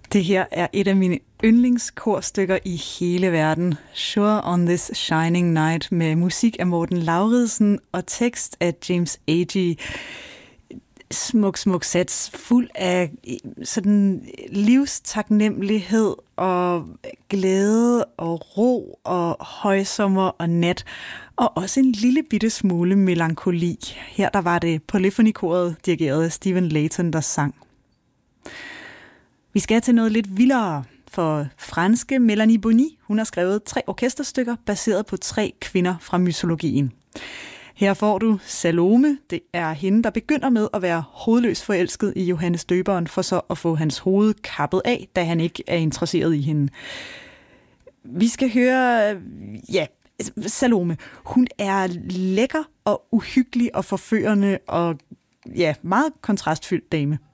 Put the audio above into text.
Det her er et af mine yndlingskorstykker i hele verden. Sure on this shining night med musik af Morten Lauridsen og tekst af James Agee. Smuk sats, fuld af sådan livstaknemmelighed og glæde og ro og højsommer og nat. Og også en lille bitte smule melankoli. Her der var det Polyphony-koret, dirigeret af Stephen Layton, der sang. Vi skal til noget lidt vildere, for franske Mélanie Bonny, hun har skrevet 3 orkesterstykker baseret på 3 kvinder fra mytologien. Her får du Salome. Det er hende, der begynder med at være hovedløst forelsket i Johannes Døberen, for så at få hans hoved kappet af, da han ikke er interesseret i hende. Vi skal høre, Salome. Hun er lækker og uhyggelig og forførende og meget kontrastfyldt dame.